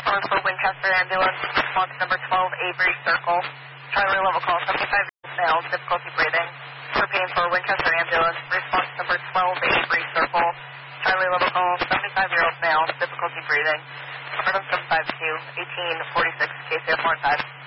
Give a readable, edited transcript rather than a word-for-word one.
calling for Winchester Ambulance, response number 12, Avery Circle. Charlie level call, 75-year-old male, difficulty breathing. We're paying for Winchester Ambulance, response number 12, Avery Circle. Charlie level call, 75-year-old male, difficulty breathing. Number 752, 1846, KCF 15.